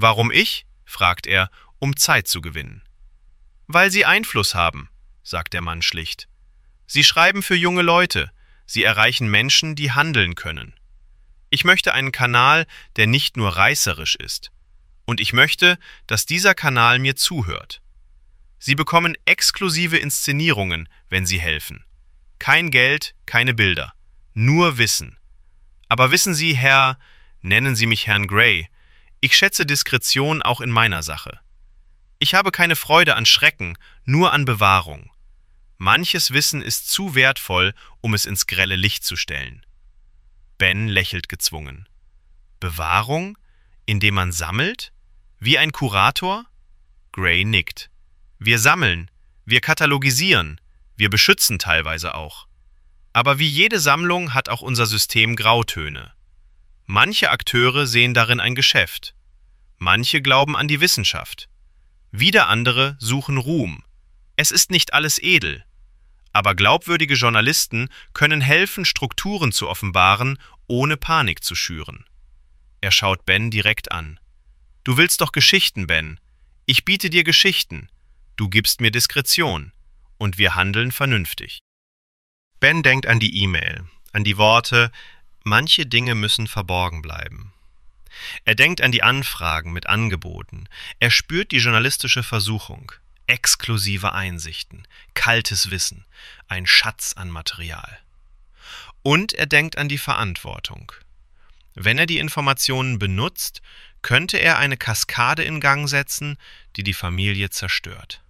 Warum ich? Fragt er, um Zeit zu gewinnen. Weil Sie Einfluss haben, sagt der Mann schlicht. Sie schreiben für junge Leute, Sie erreichen Menschen, die handeln können. Ich möchte einen Kanal, der nicht nur reißerisch ist. Und ich möchte, dass dieser Kanal mir zuhört. Sie bekommen exklusive Inszenierungen, wenn Sie helfen. Kein Geld, keine Bilder, nur Wissen. Aber wissen Sie, Herr, nennen Sie mich Herrn Gray, ich schätze Diskretion auch in meiner Sache. Ich habe keine Freude an Schrecken, nur an Bewahrung. Manches Wissen ist zu wertvoll, um es ins grelle Licht zu stellen. Ben lächelt gezwungen. Bewahrung? Indem man sammelt? Wie ein Kurator? Gray nickt. Wir sammeln, wir katalogisieren, wir beschützen teilweise auch. Aber wie jede Sammlung hat auch unser System Grautöne. Manche Akteure sehen darin ein Geschäft. Manche glauben an die Wissenschaft. Wieder andere suchen Ruhm. Es ist nicht alles edel. Aber glaubwürdige Journalisten können helfen, Strukturen zu offenbaren, ohne Panik zu schüren. Er schaut Ben direkt an. Du willst doch Geschichten, Ben. Ich biete dir Geschichten. Du gibst mir Diskretion. Und wir handeln vernünftig. Ben denkt an die E-Mail, an die Worte, manche Dinge müssen verborgen bleiben. Er denkt an die Anfragen mit Angeboten. Er spürt die journalistische Versuchung. Exklusive Einsichten, kaltes Wissen, ein Schatz an Material. Und er denkt an die Verantwortung. Wenn er die Informationen benutzt, könnte er eine Kaskade in Gang setzen, die die Familie zerstört.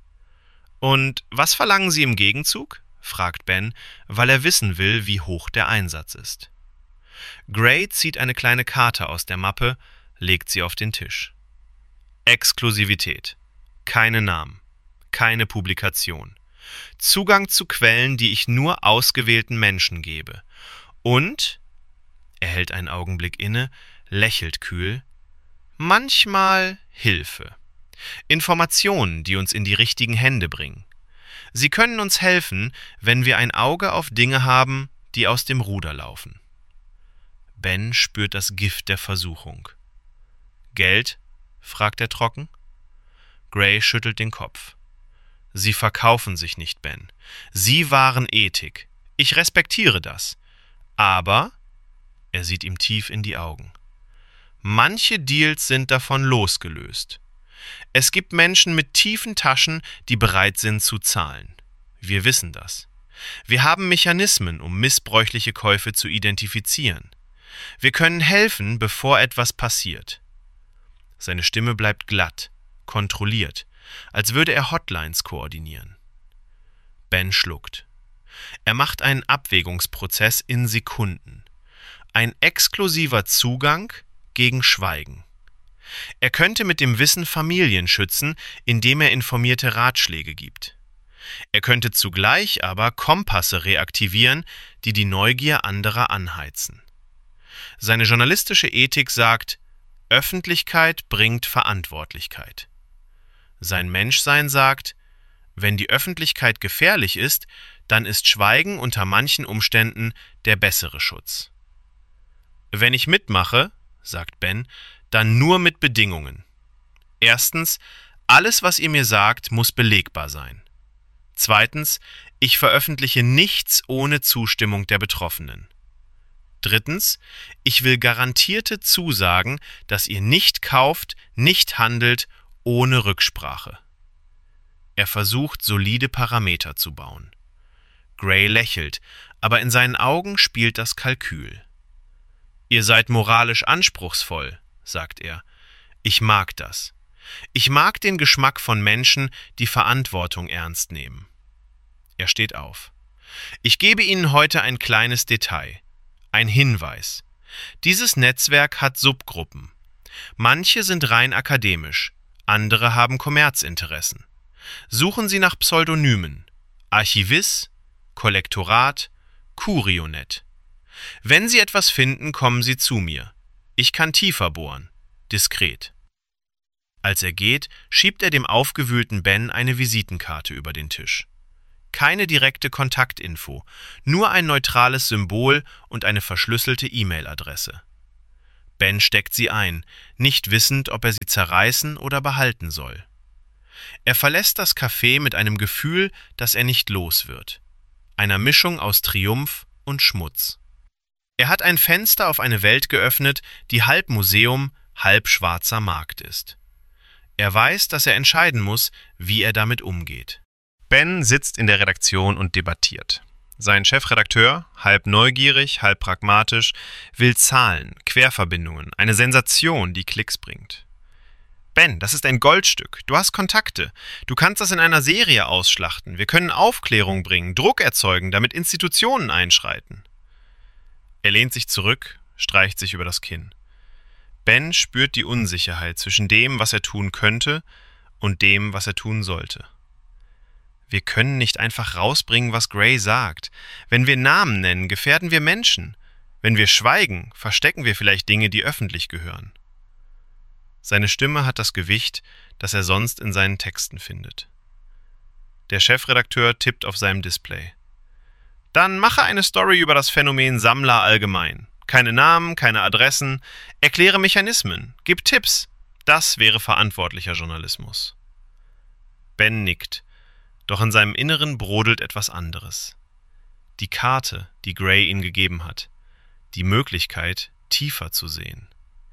Und was verlangen Sie im Gegenzug? Fragt Ben, weil er wissen will, wie hoch der Einsatz ist. Gray zieht eine kleine Karte aus der Mappe, legt sie auf den Tisch. Exklusivität. Keine Namen. Keine Publikation. Zugang zu Quellen, die ich nur ausgewählten Menschen gebe. Und, er hält einen Augenblick inne, lächelt kühl, manchmal Hilfe. Informationen, die uns in die richtigen Hände bringen. Sie können uns helfen, wenn wir ein Auge auf Dinge haben, die aus dem Ruder laufen. Ben spürt das Gift der Versuchung. Geld? Fragt er trocken. Gray schüttelt den Kopf. Sie verkaufen sich nicht, Ben. Sie wahren Ethik. Ich respektiere das. Aber, er sieht ihm tief in die Augen, manche Deals sind davon losgelöst. Es gibt Menschen mit tiefen Taschen, die bereit sind zu zahlen. Wir wissen das. Wir haben Mechanismen, um missbräuchliche Käufe zu identifizieren. Wir können helfen, bevor etwas passiert. Seine Stimme bleibt glatt, kontrolliert, als würde er Hotlines koordinieren. Ben schluckt. Er macht einen Abwägungsprozess in Sekunden. Ein exklusiver Zugang gegen Schweigen. Er könnte mit dem Wissen Familien schützen, indem er informierte Ratschläge gibt. Er könnte zugleich aber Kompasse reaktivieren, die die Neugier anderer anheizen. Seine journalistische Ethik sagt, Öffentlichkeit bringt Verantwortlichkeit. Sein Menschsein sagt, wenn die Öffentlichkeit gefährlich ist, dann ist Schweigen unter manchen Umständen der bessere Schutz. Wenn ich mitmache, sagt Ben, dann nur mit Bedingungen. Erstens, alles, was ihr mir sagt, muss belegbar sein. Zweitens, ich veröffentliche nichts ohne Zustimmung der Betroffenen. Drittens, ich will garantierte Zusagen, dass ihr nicht kauft, nicht handelt, ohne Rücksprache. Er versucht, solide Parameter zu bauen. Gray lächelt, aber in seinen Augen spielt das Kalkül. Ihr seid moralisch anspruchsvoll, sagt er. Ich mag das. Ich mag den Geschmack von Menschen, die Verantwortung ernst nehmen. Er steht auf. Ich gebe Ihnen heute ein kleines Detail. Ein Hinweis. Dieses Netzwerk hat Subgruppen. Manche sind rein akademisch, andere haben Kommerzinteressen. Suchen Sie nach Pseudonymen. Archivis, Kollektorat, Curionet. Wenn Sie etwas finden, kommen Sie zu mir. Ich kann tiefer bohren. Diskret. Als er geht, schiebt er dem aufgewühlten Ben eine Visitenkarte über den Tisch. Keine direkte Kontaktinfo, nur ein neutrales Symbol und eine verschlüsselte E-Mail-Adresse. Ben steckt sie ein, nicht wissend, ob er sie zerreißen oder behalten soll. Er verlässt das Café mit einem Gefühl, das er nicht los wird. Einer Mischung aus Triumph und Schmutz. Er hat ein Fenster auf eine Welt geöffnet, die halb Museum, halb schwarzer Markt ist. Er weiß, dass er entscheiden muss, wie er damit umgeht. Ben sitzt in der Redaktion und debattiert. Sein Chefredakteur, halb neugierig, halb pragmatisch, will Zahlen, Querverbindungen, eine Sensation, die Klicks bringt. Ben, das ist ein Goldstück. Du hast Kontakte. Du kannst das in einer Serie ausschlachten. Wir können Aufklärung bringen, Druck erzeugen, damit Institutionen einschreiten. Er lehnt sich zurück, streicht sich über das Kinn. Ben spürt die Unsicherheit zwischen dem, was er tun könnte, und dem, was er tun sollte. Wir können nicht einfach rausbringen, was Gray sagt. Wenn wir Namen nennen, gefährden wir Menschen. Wenn wir schweigen, verstecken wir vielleicht Dinge, die öffentlich gehören. Seine Stimme hat das Gewicht, das er sonst in seinen Texten findet. Der Chefredakteur tippt auf seinem Display. Dann mache eine Story über das Phänomen Sammler allgemein. Keine Namen, keine Adressen, erkläre Mechanismen, gib Tipps. Das wäre verantwortlicher Journalismus. Ben nickt, doch in seinem Inneren brodelt etwas anderes. Die Karte, die Gray ihm gegeben hat. Die Möglichkeit, tiefer zu sehen.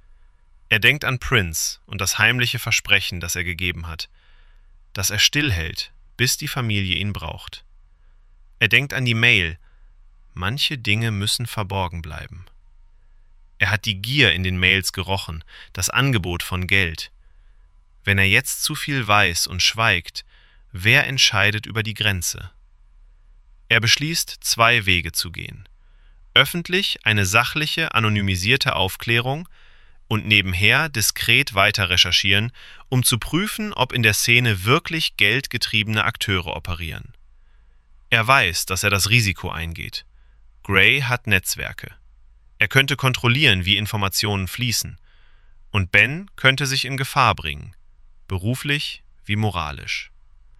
Er denkt an Prince und das heimliche Versprechen, das er gegeben hat, das er stillhält, bis die Familie ihn braucht. Er denkt an die Mail. Manche Dinge müssen verborgen bleiben. Er hat die Gier in den Mails gerochen, das Angebot von Geld. Wenn er jetzt zu viel weiß und schweigt, wer entscheidet über die Grenze? Er beschließt, 2 Wege zu gehen. Öffentlich eine sachliche, anonymisierte Aufklärung und nebenher diskret weiter recherchieren, um zu prüfen, ob in der Szene wirklich geldgetriebene Akteure operieren. Er weiß, dass er das Risiko eingeht. Gray hat Netzwerke. Er könnte kontrollieren, wie Informationen fließen. Und Ben könnte sich in Gefahr bringen, beruflich wie moralisch.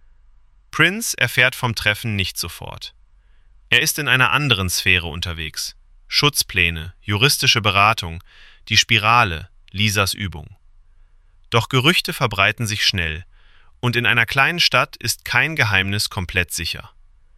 Prince erfährt vom Treffen nicht sofort. Er ist in einer anderen Sphäre unterwegs. Schutzpläne, juristische Beratung, die Spirale, Lisas Übung. Doch Gerüchte verbreiten sich schnell, und in einer kleinen Stadt ist kein Geheimnis komplett sicher.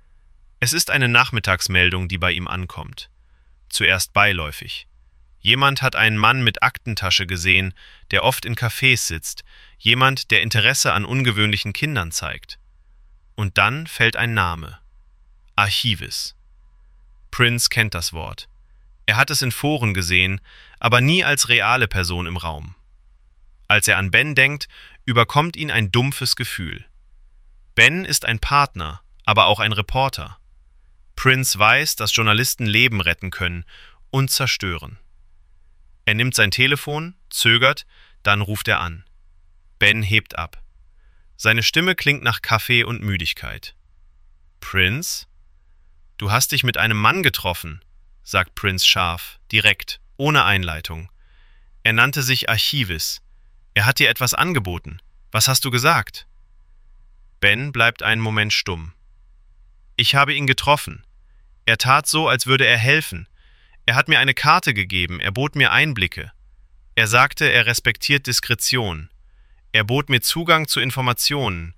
Es ist eine Nachmittagsmeldung, die bei ihm ankommt. Zuerst beiläufig. Jemand hat einen Mann mit Aktentasche gesehen, der oft in Cafés sitzt, jemand, der Interesse an ungewöhnlichen Kindern zeigt. Und dann fällt ein Name. Archives. Prince kennt das Wort. Er hat es in Foren gesehen, aber nie als reale Person im Raum. Als er an Ben denkt, überkommt ihn ein dumpfes Gefühl. Ben ist ein Partner, aber auch ein Reporter. Prince weiß, dass Journalisten Leben retten können und zerstören. Er nimmt sein Telefon, zögert, dann ruft er an. Ben hebt ab. Seine Stimme klingt nach Kaffee und Müdigkeit. Prince? Du hast dich mit einem Mann getroffen, sagt Prince scharf, direkt, ohne Einleitung. Er nannte sich Archives. Er hat dir etwas angeboten. Was hast du gesagt? Ben bleibt einen Moment stumm. Ich habe ihn getroffen. Er tat so, als würde er helfen. Er hat mir eine Karte gegeben, er bot mir Einblicke. Er sagte, er respektiert Diskretion. Er bot mir Zugang zu Informationen.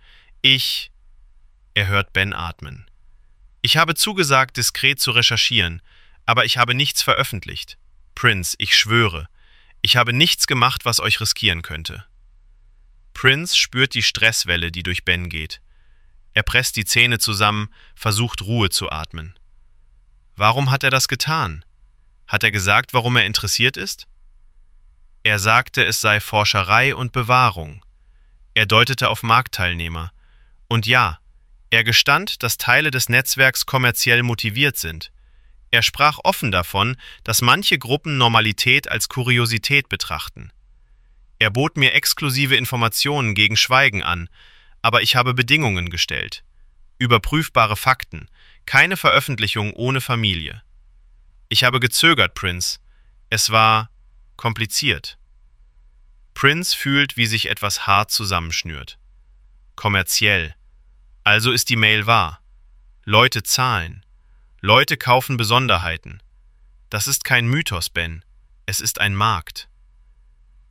Er hört Ben atmen. Ich habe zugesagt, diskret zu recherchieren, aber ich habe nichts veröffentlicht. Prince, ich schwöre, ich habe nichts gemacht, was euch riskieren könnte. Prince spürt die Stresswelle, die durch Ben geht. Er presst die Zähne zusammen, versucht Ruhe zu atmen. Warum hat er das getan? Hat er gesagt, warum er interessiert ist? Er sagte, es sei Forscherei und Bewahrung. Er deutete auf Marktteilnehmer. Und ja, er gestand, dass Teile des Netzwerks kommerziell motiviert sind. Er sprach offen davon, dass manche Gruppen Normalität als Kuriosität betrachten. Er bot mir exklusive Informationen gegen Schweigen an, aber ich habe Bedingungen gestellt. Überprüfbare Fakten, keine Veröffentlichung ohne Familie. Ich habe gezögert, Prince. Es war kompliziert. Prince fühlt, wie sich etwas hart zusammenschnürt. Kommerziell. Also ist die Mail wahr. Leute zahlen. Leute kaufen Besonderheiten. Das ist kein Mythos, Ben. Es ist ein Markt.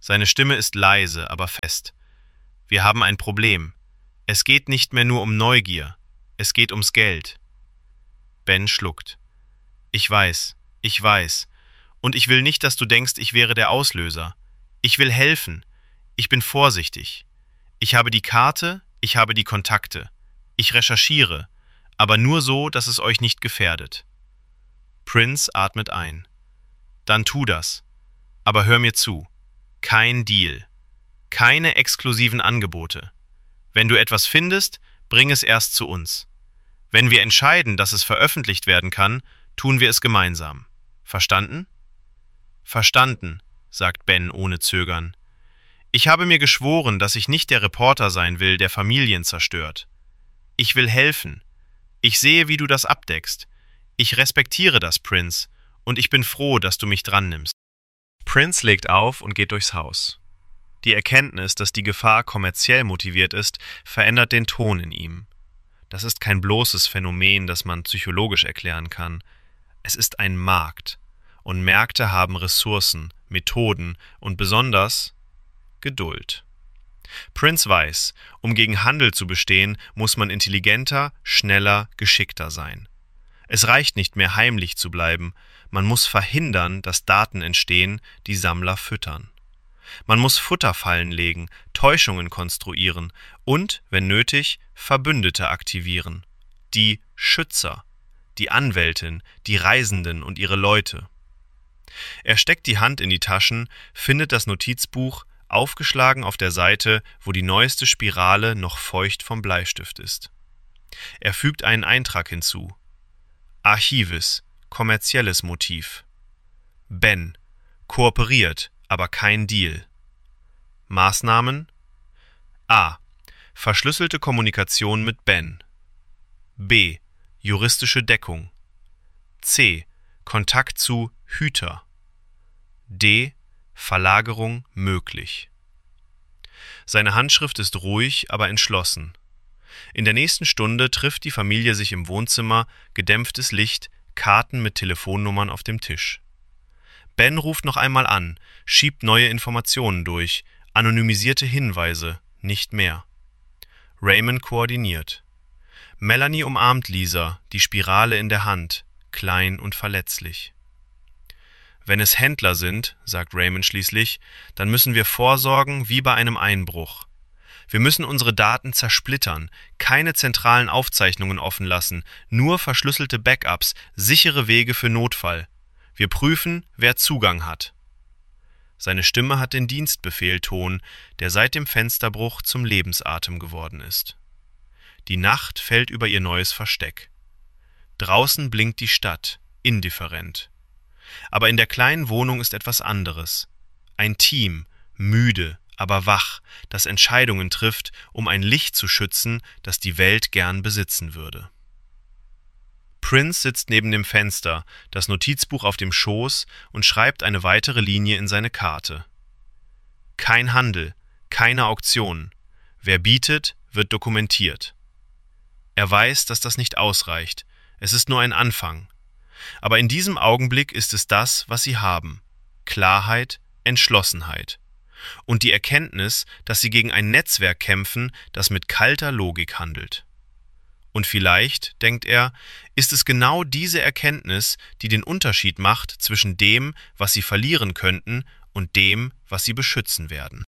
Seine Stimme ist leise, aber fest. Wir haben ein Problem. Es geht nicht mehr nur um Neugier. Es geht ums Geld. Ben schluckt. Ich weiß. Und ich will nicht, dass du denkst, ich wäre der Auslöser. Ich will helfen. Ich bin vorsichtig. Ich habe die Karte, ich habe die Kontakte. Ich recherchiere, aber nur so, dass es euch nicht gefährdet. Prince atmet ein. Dann tu das. Aber hör mir zu. Kein Deal. Keine exklusiven Angebote. Wenn du etwas findest, bring es erst zu uns. Wenn wir entscheiden, dass es veröffentlicht werden kann, tun wir es gemeinsam. Verstanden? Verstanden, sagt Ben ohne Zögern. Ich habe mir geschworen, dass ich nicht der Reporter sein will, der Familien zerstört. Ich will helfen. Ich sehe, wie du das abdeckst. Ich respektiere das, Prince, und ich bin froh, dass du mich dran nimmst. Prince legt auf und geht durchs Haus. Die Erkenntnis, dass die Gefahr kommerziell motiviert ist, verändert den Ton in ihm. Das ist kein bloßes Phänomen, das man psychologisch erklären kann. Es ist ein Markt. Und Märkte haben Ressourcen, Methoden und besonders Geduld. Prince weiß, um gegen Handel zu bestehen, muss man intelligenter, schneller, geschickter sein. Es reicht nicht mehr, heimlich zu bleiben. Man muss verhindern, dass Daten entstehen, die Sammler füttern. Man muss Futterfallen legen, Täuschungen konstruieren und, wenn nötig, Verbündete aktivieren. Die Schützer, die Anwältin, die Reisenden und ihre Leute. Er steckt die Hand in die Taschen, findet das Notizbuch, aufgeschlagen auf der Seite, wo die neueste Spirale noch feucht vom Bleistift ist. Er fügt einen Eintrag hinzu. Archives, kommerzielles Motiv. Ben, kooperiert, aber kein Deal. Maßnahmen? A. Verschlüsselte Kommunikation mit Ben. B. Juristische Deckung. C. Kontakt zu Hüter. D. Verlagerung möglich. Seine Handschrift ist ruhig, aber entschlossen. In der nächsten Stunde trifft die Familie sich im Wohnzimmer, gedämpftes Licht, Karten mit Telefonnummern auf dem Tisch. Ben ruft noch einmal an, schiebt neue Informationen durch, anonymisierte Hinweise, nicht mehr. Raymond koordiniert. Melanie umarmt Lisa, die Spirale in der Hand, klein und verletzlich. Wenn es Händler sind, sagt Raymond schließlich, dann müssen wir vorsorgen wie bei einem Einbruch. Wir müssen unsere Daten zersplittern, keine zentralen Aufzeichnungen offen lassen, nur verschlüsselte Backups, sichere Wege für Notfall. Wir prüfen, wer Zugang hat. Seine Stimme hat den Dienstbefehlton, der seit dem Fensterbruch zum Lebensatem geworden ist. Die Nacht fällt über ihr neues Versteck. Draußen blinkt die Stadt, indifferent. Aber in der kleinen Wohnung ist etwas anderes. Ein Team, müde, aber wach, das Entscheidungen trifft, um ein Licht zu schützen, das die Welt gern besitzen würde. Prince sitzt neben dem Fenster, das Notizbuch auf dem Schoß und schreibt eine weitere Linie in seine Karte. Kein Handel, keine Auktion. Wer bietet, wird dokumentiert. Er weiß, dass das nicht ausreicht. Es ist nur ein Anfang. Aber in diesem Augenblick ist es das, was sie haben. Klarheit, Entschlossenheit. Und die Erkenntnis, dass sie gegen ein Netzwerk kämpfen, das mit kalter Logik handelt. Und vielleicht, denkt er, ist es genau diese Erkenntnis, die den Unterschied macht zwischen dem, was sie verlieren könnten, und dem, was sie beschützen werden.